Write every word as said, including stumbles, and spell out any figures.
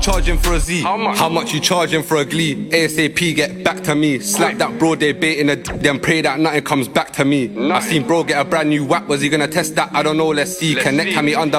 charging for a Z? How much? How much you charging for a glee? ASAP, get back to me. Slap that bro, they baiting a d- then pray that nothing comes back to me. Nothing. I seen bro get a brand new whack. Was he gonna test that? I don't know, let's see. Let's Connect see. me under